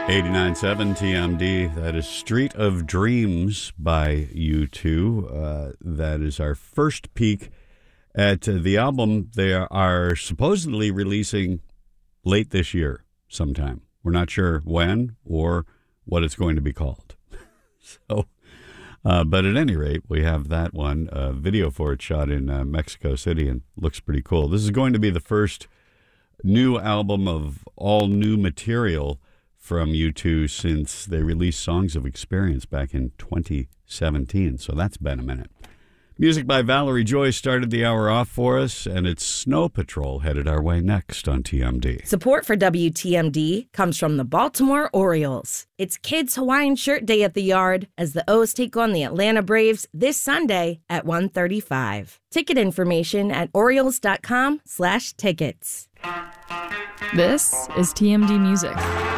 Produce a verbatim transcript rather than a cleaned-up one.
eighty-nine point seven T M D. That is Street of Dreams by U two. Uh, that is our first peek at uh, the album they are supposedly releasing late this year sometime. We're not sure when or what it's going to be called. so, uh, but at any rate, we have that one. Uh, video for it shot in uh, Mexico City and looks pretty cool. This is going to be the first new album of all new material from U two since they released Songs of Experience back in twenty seventeen. So that's been a minute. Music by Valerie Joy started the hour off for us, and it's Snow Patrol headed our way next on T M D. Support for W T M D comes from the Baltimore Orioles. It's Kids Hawaiian Shirt Day at the Yard as the O's take on the Atlanta Braves this Sunday at one thirty-five. Ticket information at Orioles.com slash tickets. This is T M D Music.